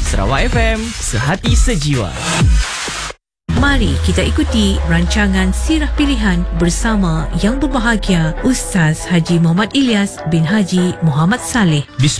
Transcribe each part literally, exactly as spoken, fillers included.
Sarawak F M, sehati sejiwa. Mari kita ikuti rancangan Sirah Pilihan bersama yang berbahagia Ustaz Haji Muhammad Ilyas bin Haji Muhammad Saleh.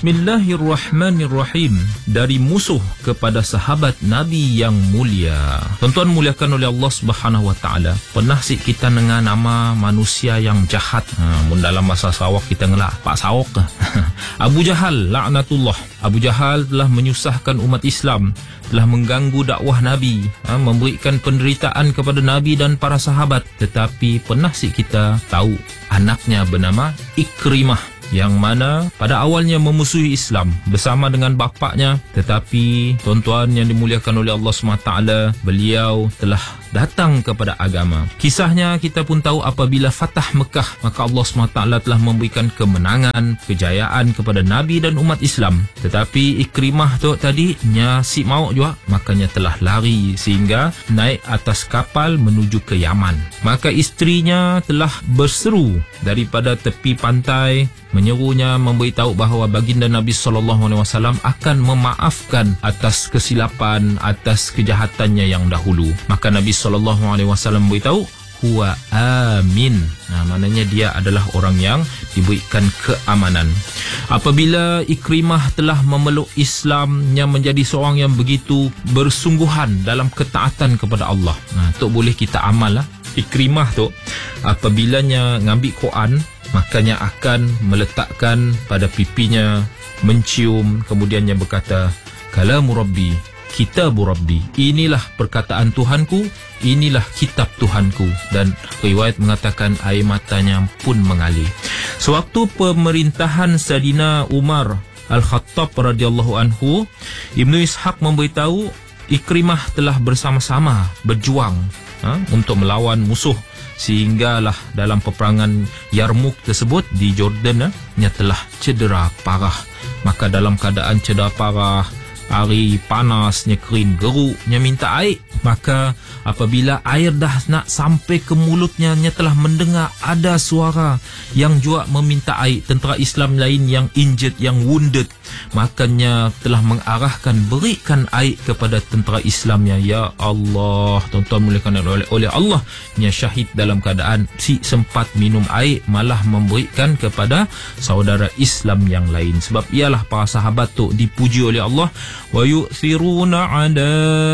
Bismillahirrahmanirrahim. Dari musuh kepada sahabat Nabi yang mulia. Tuan-tuan muliakan oleh Allah Subhanahu Wa Taala. Pernah sih kita dengar nama manusia yang jahat? Ha, mun dalam bahasa Sarawak kita ngelak Pak Sarawak. Abu Jahal laknatullah. Abu Jahal telah menyusahkan umat Islam, telah mengganggu dakwah Nabi, ha, memberikan penderitaan kepada Nabi dan para sahabat. Tetapi pernah sih kita tahu anaknya bernama Ikrimah, yang mana pada awalnya memusuhi Islam bersama dengan bapaknya. Tetapi tuan-tuan yang dimuliakan oleh Allah subhanahu wa taala, beliau telah datang kepada agama. Kisahnya kita pun tahu apabila Fatah Mekah, maka Allah subhanahu wa taala telah memberikan kemenangan, kejayaan kepada Nabi dan umat Islam. Tetapi Ikrimah tu tadi nya si mau juga, makanya telah lari sehingga naik atas kapal menuju ke Yaman. Maka isterinya telah berseru daripada tepi pantai, menyerunya, memberitahu bahawa baginda Nabi sallallahu alaihi wasallam akan memaafkan atas kesilapan, atas kejahatannya yang dahulu. Maka Nabi sallallahu alaihi wasallam memberitahu, huwa amin. Nah, maknanya dia adalah orang yang diberikan keamanan. Apabila Ikrimah telah memeluk Islam, yang menjadi seorang yang begitu bersungguhan dalam ketaatan kepada Allah. Nah, tu boleh kita amal lah. Ikrimah tu apabilanya ngambil Quran, makanya akan meletakkan pada pipinya, mencium, kemudiannya berkata, kalamu Rabbi, kitabu Rabbi. Inilah perkataan Tuhanku, inilah kitab Tuhanku. Dan riwayat mengatakan air matanya pun mengalir. Sewaktu pemerintahan Saidina Umar Al-Khattab radhiyallahu anhu, Ibnu Ishaq memberitahu Ikrimah telah bersama-sama berjuang ha, untuk melawan musuh, sehinggalah dalam peperangan Yarmouk tersebut di Jordan, nya telah cedera parah. Maka dalam keadaan cedera parah, hari panasnya, kering geruknya, minta air. Maka apabila air dah nak sampai ke mulutnya, nya telah mendengar ada suara yang juga meminta air. Tentera Islam lain yang injured, yang wounded, makanya telah mengarahkan, berikan air kepada tentera Islamnya. Ya Allah, tuan-tuan muliakan oleh, oleh Allah, nya syahid dalam keadaan si sempat minum air, malah memberikan kepada saudara Islam yang lain. Sebab ialah para sahabat tu dipuji oleh Allah, wa yu'thiruna ala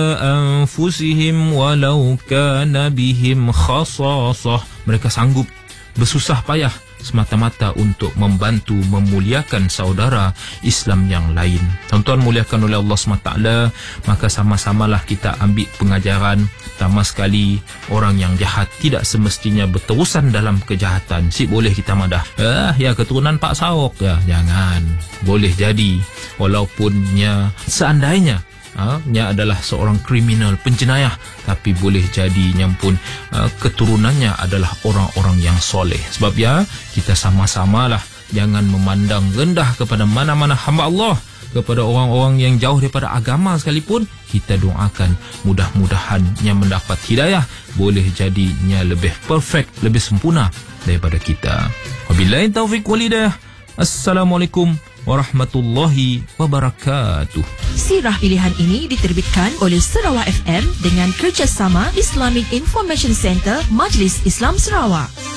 anfusihim walau kana bihim khasasah. Mereka sanggup bersusah payah semata-mata untuk membantu memuliakan saudara Islam yang lain. Tuan-tuan muliakan oleh Allah subhanahu wa taala, maka sama-samalah kita ambil pengajaran. Pertama sekali, orang yang jahat tidak semestinya berterusan dalam kejahatan. Si boleh kita madah, ah ya keturunan Pak Sarawak ya, jangan. Boleh jadi walaupunnya seandainya Ha, nya adalah seorang kriminal, penjenayah, tapi boleh jadinya pun uh, keturunannya adalah orang-orang yang soleh. Sebab ya, kita sama-samalah jangan memandang rendah kepada mana-mana hamba Allah, kepada orang-orang yang jauh daripada agama sekalipun. Kita doakan mudah-mudahan yang mendapat hidayah, boleh jadinya lebih perfect, lebih sempurna daripada kita. Wabillahi taufiq wal hidayah. Assalamualaikum warahmatullahi wabarakatuh. Sirah Pilihan ini diterbitkan oleh Sarawak F M dengan kerjasama Islamic Information Center Majlis Islam Sarawak.